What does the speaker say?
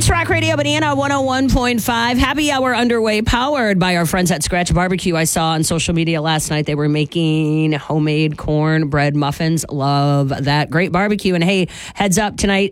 It's Rock Radio Banana 101.5. Happy hour underway, powered by our friends at Scratch Barbecue. I saw on social media last night they were making homemade cornbread muffins. Love that. Great barbecue. And hey, heads up, tonight